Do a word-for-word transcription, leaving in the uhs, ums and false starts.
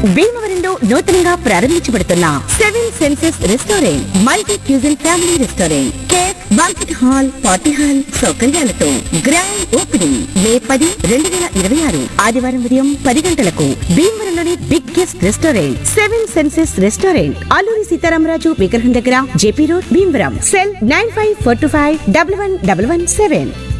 భీమవరంలో నూతనంగా ప్రారంభించబడుతున్న seven senses restaurant multi cuisine family restaurant cafe banquet hall party hall సౌకర్యాలతో grand opening మే పది రెండు వేల ఇరవై ఆరు ఆదివారం ఉదయం పది గంటలకు భీమవరంలోని biggest restaurant seven senses restaurant Alluri Sitaramaraju విగ్రహం దగ్గర JP road Bhimavaram cell nine five four two five double one double one seven.